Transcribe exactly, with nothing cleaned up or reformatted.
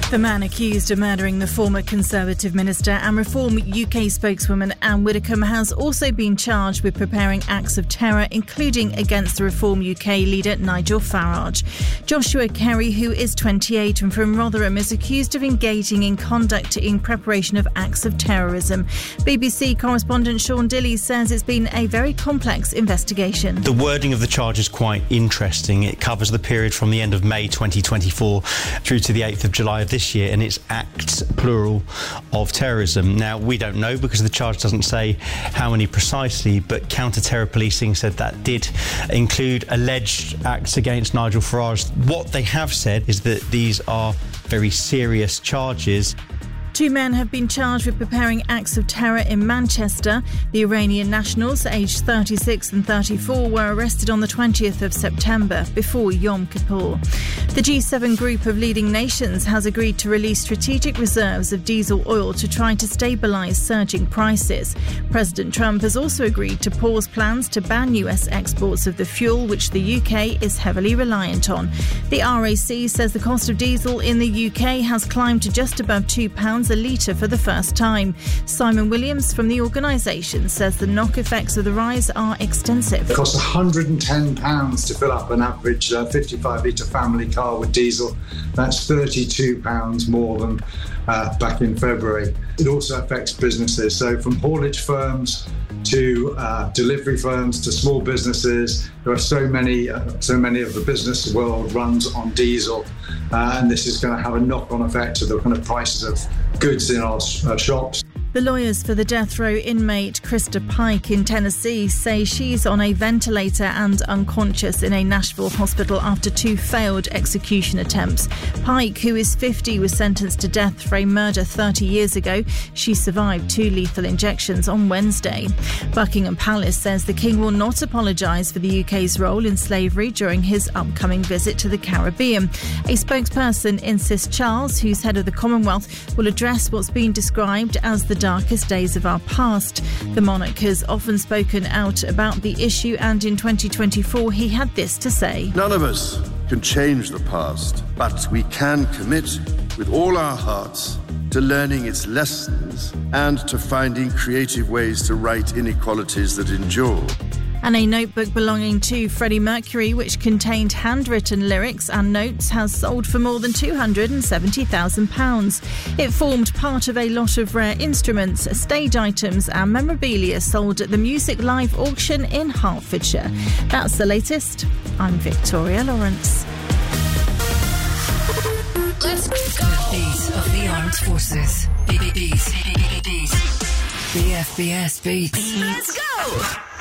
The man accused of murdering the former Conservative minister and Reform U K spokeswoman Anne Widdecombe has also been charged with preparing acts of terror, including against the Reform U K leader Nigel Farage. Joshua Kerry, who is twenty-eight and from Rotherham, is accused of engaging in conduct in preparation of acts of terrorism. B B C correspondent Sean Dilley says it's been a very complex investigation. The wording of the charge is quite interesting. It covers the period from the end of May twenty twenty-four through to the eighth of July of this this year, and it's acts, plural, of terrorism. Now, we don't know because the charge doesn't say how many precisely, but counter-terror policing said that did include alleged acts against Nigel Farage. What they have said is that these are very serious charges. Two men have been charged with preparing acts of terror in Manchester. The Iranian nationals, aged thirty-six and thirty-four, were arrested on the twentieth of September before Yom Kippur. The G seven group of leading nations has agreed to release strategic reserves of diesel oil to try to stabilise surging prices. President Trump has also agreed to pause plans to ban U S exports of the fuel, which the U K is heavily reliant on. The R A C says the cost of diesel in the U K has climbed to just above two pounds a litre for the first time. Simon Williams from the organisation says the knock effects of the rise are extensive. It costs one hundred and ten pounds to fill up an average uh, fifty-five litre family car with diesel. That's thirty-two pounds more than uh, back in February. It also affects businesses. So from haulage firms to uh, delivery firms to small businesses, there are so many, uh, so many of the business world runs on diesel, uh, and this is going to have a knock-on effect to the kind of prices of goods in our uh, shops. The lawyers for the death row inmate Krista Pike in Tennessee say she's on a ventilator and unconscious in a Nashville hospital after two failed execution attempts. Pike, who is fifty, was sentenced to death for a murder thirty years ago. She survived two lethal injections on Wednesday. Buckingham Palace says the King will not apologise for the U K's role in slavery during his upcoming visit to the Caribbean. A spokesperson insists Charles, who's head of the Commonwealth, will address what's been described as the darkest days of our past. The monarch has often spoken out about the issue, and in twenty twenty-four he had this to say. None of us can change the past, but we can commit with all our hearts to learning its lessons and to finding creative ways to right inequalities that endure. And a notebook belonging to Freddie Mercury, which contained handwritten lyrics and notes, has sold for more than two hundred seventy thousand pounds. It formed part of a lot of rare instruments, stage items and memorabilia sold at the Music Live auction in Hertfordshire. That's the latest. I'm Victoria Lawrence. Let's go! The beat of the armed forces. Beat, beat, beat, beat. The F B S beats. Let's go!